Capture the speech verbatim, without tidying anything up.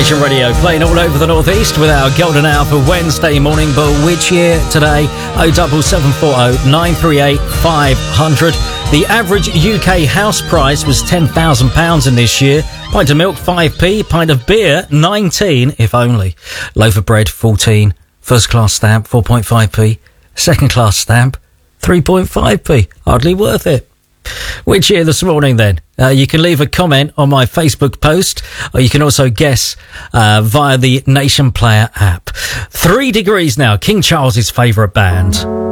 Nation Radio, playing all over the northeast with our golden hour for Wednesday morning. But which year today? oh double seven four oh nine three eight five hundred. The average U K house price was ten thousand pounds in this year. Pint of milk, five p. Pint of beer, nineteen, if only. Loaf of bread, fourteen. First class stamp, four point five p. Second class stamp, three point five p. Hardly worth it. Which year this morning then? Uh, you can leave a comment on my Facebook post, or you can also guess uh, via the Nation Player app. Three degrees now, King Charles's favourite band.